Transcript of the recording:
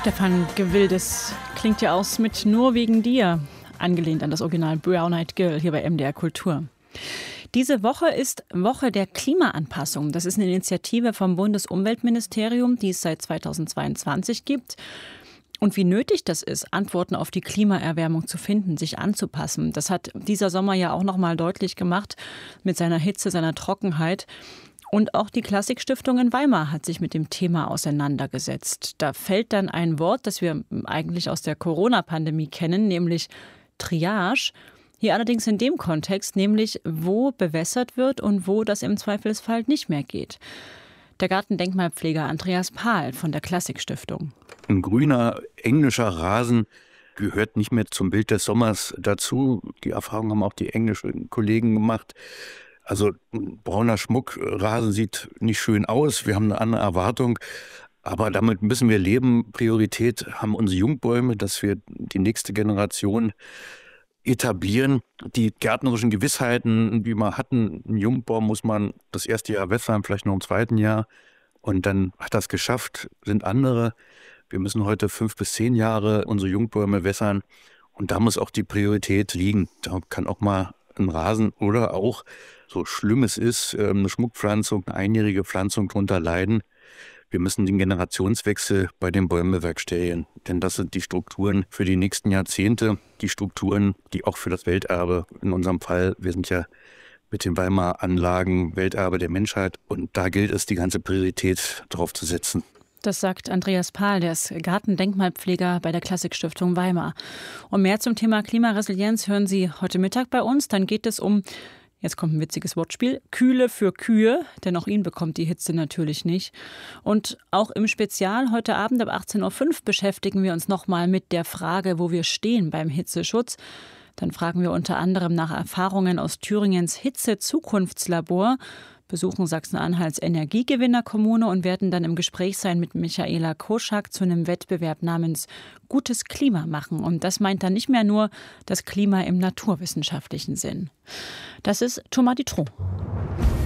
Stefan Gewildes klingt ja aus mit Nur wegen dir, angelehnt an das Original Brown Eyed Girl hier bei MDR Kultur. Diese Woche ist Woche der Klimaanpassung. Das ist eine Initiative vom Bundesumweltministerium, die es seit 2022 gibt. Und wie nötig das ist, Antworten auf die Klimaerwärmung zu finden, sich anzupassen. Das hat dieser Sommer ja auch noch mal deutlich gemacht mit seiner Hitze, seiner Trockenheit. Und auch die Klassikstiftung in Weimar hat sich mit dem Thema auseinandergesetzt. Da fällt dann ein Wort, das wir eigentlich aus der Corona-Pandemie kennen, nämlich Triage. Hier allerdings in dem Kontext, nämlich wo bewässert wird und wo das im Zweifelsfall nicht mehr geht. Der Gartendenkmalpfleger Andreas Pahl von der Klassikstiftung. Ein grüner englischer Rasen gehört nicht mehr zum Bild des Sommers dazu. Die Erfahrung haben auch die englischen Kollegen gemacht. Also ein brauner Schmuckrasen sieht nicht schön aus. Wir haben eine andere Erwartung. Aber damit müssen wir leben. Priorität haben unsere Jungbäume, dass wir die nächste Generation etablieren. Die gärtnerischen Gewissheiten, die wir hatten, ein Jungbaum muss man das erste Jahr wässern, vielleicht noch im zweiten Jahr. Und dann hat das geschafft, sind andere. Wir müssen heute 5 bis 10 Jahre unsere Jungbäume wässern. Und da muss auch die Priorität liegen. Da kann auch mal ein Rasen oder auch, so schlimm es ist, eine Schmuckpflanzung, eine einjährige Pflanzung drunter leiden. Wir müssen den Generationswechsel bei den Bäumen bewerkstelligen. Denn das sind die Strukturen für die nächsten Jahrzehnte. Die Strukturen, die auch für das Welterbe, in unserem Fall, wir sind ja mit den Weimarer Anlagen Welterbe der Menschheit. Und da gilt es, die ganze Priorität drauf zu setzen. Das sagt Andreas Pahl, der ist Gartendenkmalpfleger bei der Klassikstiftung Weimar. Und mehr zum Thema Klimaresilienz hören Sie heute Mittag bei uns. Dann geht es um, jetzt kommt ein witziges Wortspiel, Kühle für Kühe, denn auch ihn bekommt die Hitze natürlich nicht. Und auch im Spezial heute Abend ab 18.05 Uhr beschäftigen wir uns nochmal mit der Frage, wo wir stehen beim Hitzeschutz. Dann fragen wir unter anderem nach Erfahrungen aus Thüringens Hitze-Zukunftslabor, besuchen Sachsen-Anhalts Energiegewinnerkommune und werden dann im Gespräch sein mit Michaela Koschak zu einem Wettbewerb namens Gutes Klima machen. Und das meint dann nicht mehr nur das Klima im naturwissenschaftlichen Sinn. Das ist Thomas Dutronc.